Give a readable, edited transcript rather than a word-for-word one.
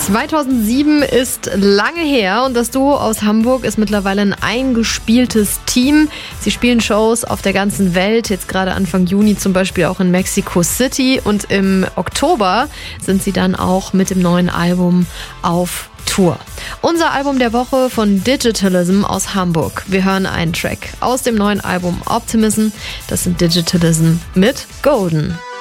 2007 ist lange her und das Duo aus Hamburg ist mittlerweile ein eingespieltes Team. Sie spielen Shows auf der ganzen Welt, jetzt gerade Anfang Juni zum Beispiel auch in Mexico City, und im Oktober sind sie dann auch mit dem neuen Album auf Tour. Unser Album der Woche von Digitalism aus Hamburg. Wir hören einen Track aus dem neuen Album Optimism. Das sind Digitalism mit Golden.